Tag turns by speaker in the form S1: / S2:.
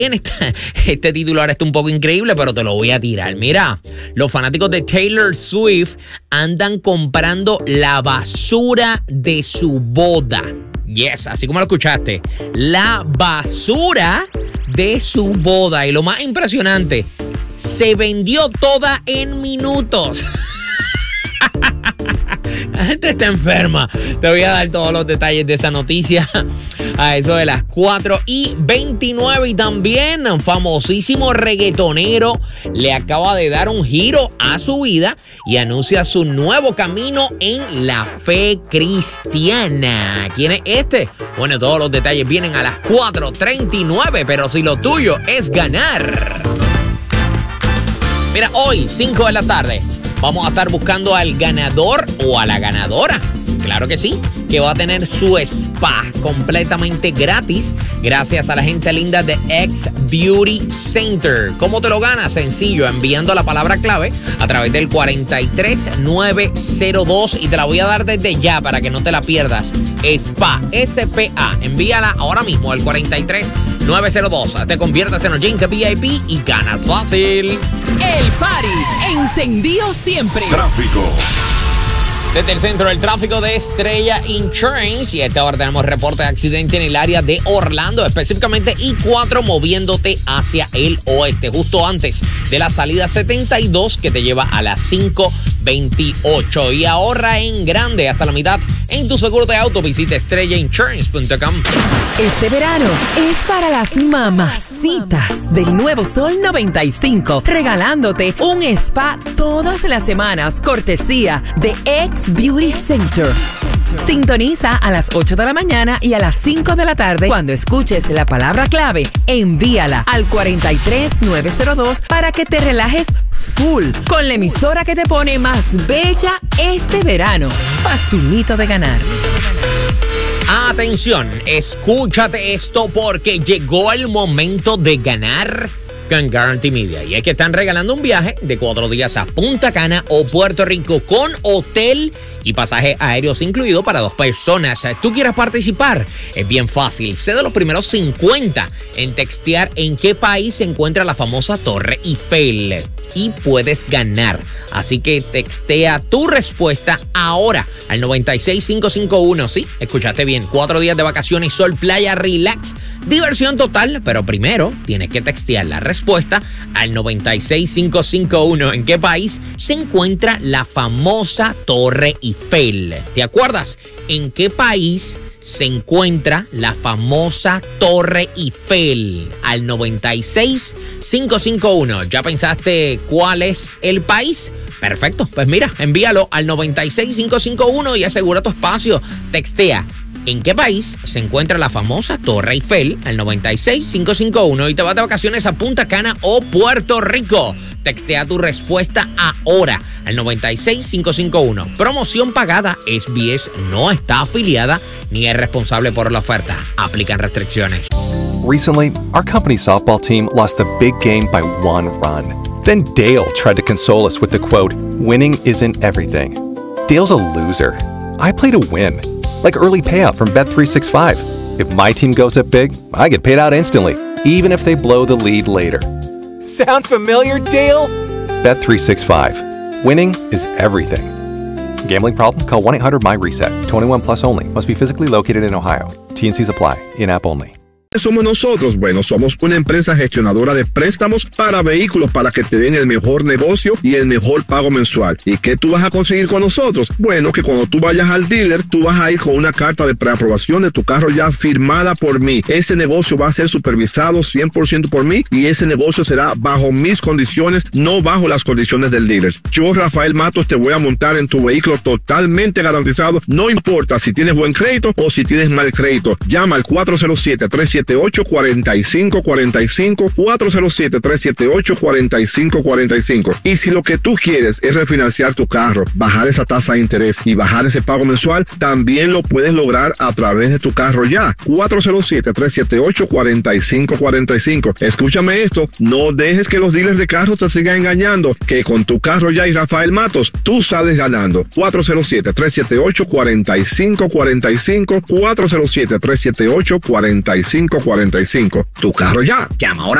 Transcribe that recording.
S1: Este titular está un poco increíble, pero te lo voy a tirar. Mira, los fanáticos de Taylor Swift andan comprando la basura de su boda. Yes, así como lo escuchaste. La basura de su boda. Y lo más impresionante, se vendió toda en minutos. La gente está enferma. Te voy a dar todos los detalles de esa noticia a eso de las 4:29. Y también un famosísimo reggaetonero le acaba de dar un giro a su vida y anuncia su nuevo camino en la fe cristiana. ¿Quién es este? Bueno, todos los detalles vienen a las 4:39, pero si lo tuyo es ganar. Mira, hoy, 5 de la tarde, vamos a estar buscando al ganador o a la ganadora. Claro que sí, que va a tener su spa completamente gratis gracias a la gente linda de X Beauty Center. ¿Cómo te lo ganas? Sencillo, enviando la palabra clave a través del 43902 y te la voy a dar desde ya para que no te la pierdas. Spa, S-P-A. Envíala ahora mismo al 43902. Te conviertas en oyente VIP y ganas fácil.
S2: El party encendido siempre.
S3: Tráfico.
S1: Desde el centro del tráfico de Estrella Insurance, y a esta hora tenemos reporte de accidente en el área de Orlando, específicamente I-4 moviéndote hacia el oeste, justo antes de la salida 72 que te lleva a las 5:28. Y ahorra en grande hasta la mitad en tu seguro de auto. Visita estrellainsurance.com.
S2: Este verano es para las mamacitas del Nuevo Sol 95, regalándote un spa todas las semanas, cortesía de X Beauty Center. Sintoniza a las 8 de la mañana y a las 5 de la tarde. Cuando escuches la palabra clave, envíala al 43902 para que te relajes full con la emisora que te pone más bella este verano. Facilito de ganar.
S1: Atención, escúchate esto porque llegó el momento de ganar con Guarantee Media. Y es que están regalando un viaje de 4 días a Punta Cana o Puerto Rico con hotel y pasajes aéreos incluidos para 2 personas. ¿Tú quieres participar? Es bien fácil. Sé de los primeros 50 en textear en qué país se encuentra la famosa Torre Eiffel y puedes ganar. Así que textea tu respuesta ahora al 96551. Sí, escuchaste bien. 4 días de vacaciones, sol, playa, relax, diversión total. Pero primero tienes que textear la respuesta al 96551. ¿En qué país se encuentra la famosa Torre Eiffel? ¿Te acuerdas? ¿En qué país se encuentra la famosa Torre Eiffel? Al 96551. ¿Ya pensaste cuál es el país? Perfecto, pues mira, envíalo al 96551 y asegura tu espacio. Textea ¿en qué país se encuentra la famosa Torre Eiffel? Al 96551 y te vas de vacaciones a Punta Cana o Puerto Rico. Textea tu respuesta ahora al 96551. Promoción pagada. SBS no está afiliada ni es responsable por la oferta. Aplican restricciones.
S4: Recently, our company's softball team lost the big game by 1 run. Then Dale tried to console us with the quote, "Winning isn't everything." Dale's a loser. I play to win. Like early payout from Bet365. If my team goes up big, I get paid out instantly, even if they blow the lead later. Sound familiar, Dale? Bet365. Winning is everything. Gambling problem? Call 1-800-MY-RESET. 21 plus only. Must be physically located in Ohio. T&Cs apply. In-app only.
S3: Somos nosotros. Bueno, somos una empresa gestionadora de préstamos para vehículos para que te den el mejor negocio y el mejor pago mensual. ¿Y qué tú vas a conseguir con nosotros? Bueno, que cuando tú vayas al dealer, tú vas a ir con una carta de preaprobación de tu carro ya firmada por mí. Ese negocio va a ser supervisado 100% por mí y ese negocio será bajo mis condiciones, no bajo las condiciones del dealer. Yo, Rafael Matos, te voy a montar en tu vehículo totalmente garantizado. No importa si tienes buen crédito o si tienes mal crédito. Llama al 407-378-4545, 407-378-4545. Y si lo que tú quieres es refinanciar tu carro, bajar esa tasa de interés y bajar ese pago mensual, también lo puedes lograr a través de tu carro ya. 407-378-4545. Escúchame esto, no dejes que los dealers de carros te sigan engañando, que con tu carro ya y Rafael Matos, tú sales ganando. 407-378-4545, 407-378-4545. 4545. Tu carro ya.
S1: Llama ahora